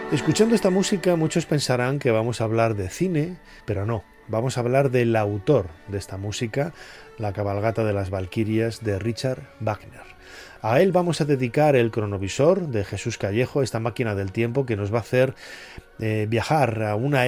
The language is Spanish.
Escuchando esta música muchos pensarán que vamos a hablar de cine, pero no, vamos a hablar del autor de esta música, La cabalgata de las Valquirias de Richard Wagner. A él vamos a dedicar el cronovisor de Jesús Callejo, esta máquina del tiempo que nos va a hacer viajar a una